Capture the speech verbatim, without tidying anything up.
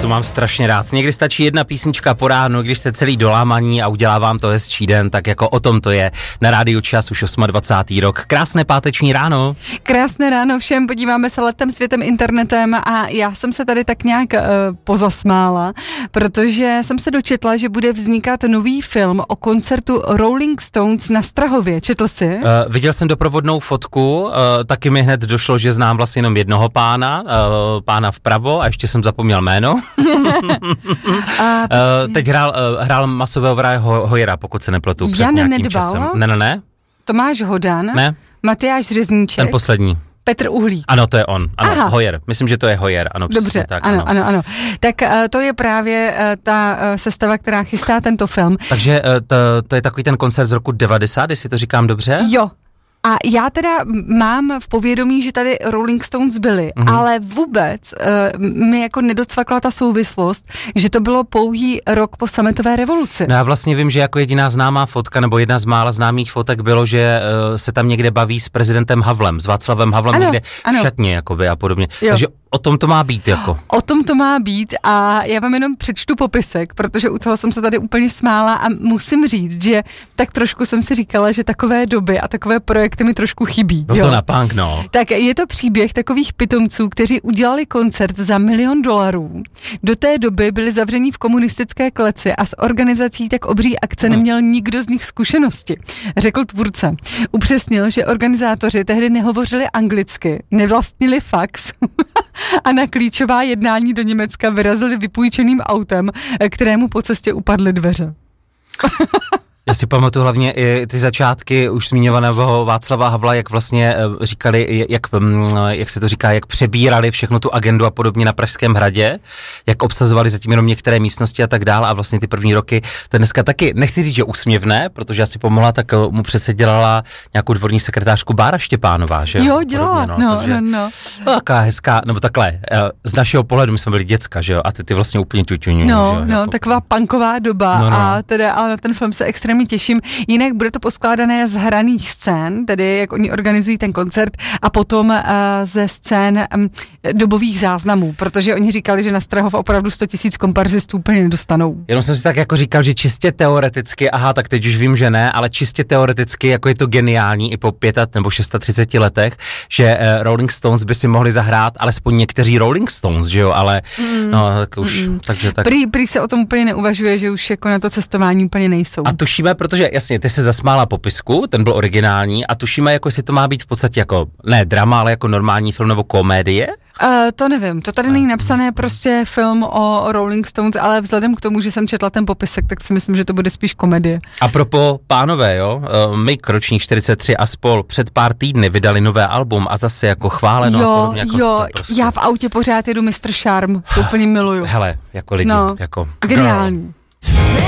tu mám strašně rád. Někdy stačí jedna písnička po ránu, když jste celý dolámaní a udělá vám to hezčí den, tak jako o tom to je. Na rádiu Čas už dvacátý osmý rok. Krásné páteční ráno. Krásné ráno všem, podíváme se letem, světem, internetem a já jsem se tady tak nějak uh, pozasmála, protože jsem se dočetla, že bude vznikat nový film o koncertu Rolling Stones na Strahově. Četl jsi? Uh, viděl jsem doprovodnou fotku, uh, taky mi hned došlo, že znám vlastně jenom jednoho pána, uh, pána vpravo a ještě jsem zapomněl jméno. a, uh, teď hrál, uh, hrál masového vraje Ho- Hojera, pokud se nepletu. Jan Nedbal? Ne, ne, ne. Tomáš Hodan? Ne. Matyáš Řezníček? Ten poslední. Petr Uhlík. Ano, to je on. Ano, Aha. Hojer. Myslím, že to je Hojer. Ano, dobře, tak, ano, ano, ano, ano. Tak uh, to je právě uh, ta uh, sestava, která chystá tento film. Takže uh, to, to je takový ten koncert z roku devadesát, jestli to říkám dobře? Jo. A já teda mám v povědomí, že tady Rolling Stones byli, mm-hmm. ale vůbec uh, mi jako nedocvakla ta souvislost, že to bylo pouhý rok po sametové revoluci. No já vlastně vím, že jako jediná známá fotka, nebo jedna z mála známých fotek bylo, že uh, se tam někde baví s prezidentem Havlem, s Václavem Havlem, ano, někde ano. v šatně jakoby a podobně. Jo. Takže o tom to má být jako. O tom to má být a já vám jenom přečtu popisek, protože u toho jsem se tady úplně smála a musím říct, že tak trošku jsem si říkala, že takové doby a takové projekty mi trošku chybí. No to na punk, no. Tak je to příběh takových pitomců, kteří udělali koncert za milion dolarů. Do té doby byli zavření v komunistické kleci a s organizací tak obří akce neměl nikdo z nich zkušenosti, řekl tvůrce. Upřesnil, že organizátoři tehdy nehovořili anglicky, nevlastnili fax a na klíčová jednání do Německa vyrazili vypůjčeným autem, kterému po cestě upadly dveře. Já si pamatuju hlavně i ty začátky už zmiňovaného Václava Havla, jak vlastně říkali, jak, jak se to říká, jak přebírali všechno tu agendu a podobně na Pražském hradě, jak obsazovali zatím jenom některé místnosti a tak dále a vlastně ty první roky, to dneska taky, nechci říct, že úsměvné, protože asi pomohla, tak mu přece dělala nějakou dvorní sekretářku Bára Štěpánová, že? Jo, dělala, podobně, no, no, takže, no, no. Taká hezká, nebo takhle, z našeho pohledu my jsme byli děcka, že jo, a ty, ty vlastně úplně ťuťuňu, no, že jo? No, jako, taková punková doba no, no. a teda, ale na ten film se extrémně těším. Jinak bude to poskládané z hraných scén, tedy jak oni organizují ten koncert a potom uh, ze scén um, dobových záznamů, protože oni říkali, že na Strahov opravdu sto tisíc komparzistů úplně nedostanou. Jenom jsem si tak jako říkal, že čistě teoreticky, aha, tak teď už vím, že ne, ale čistě teoreticky, jako je to geniální i po pět nebo třicet šest letech, že uh, Rolling Stones by si mohli zahrát alespoň někteří Rolling Stones, že jo, ale mm, no, tak už, mm. takže tak. Prý, prý se o tom úplně neuvažuje, že už jako na to cestování úplně nejsou. A tušíme, protože jasně, ty se zasmála popisku, ten byl originální a tušíme, jako jestli to má být v podstatě jako, ne drama, ale jako normální film nebo komédie? Uh, to nevím, to tady není napsané prostě film o Rolling Stones, ale vzhledem k tomu, že jsem četla ten popisek, tak si myslím, že to bude spíš komedie. A propo pánové, jo, uh, Mick, ročník čtyřicet tři a spol, před pár týdny vydali nové album a zase jako chváleno. Jo, a podobně, jako jo, prostě. Já v autě pořád jedu mister Charm, to úplně miluju. Hele, jako lidi, no, jako geniální.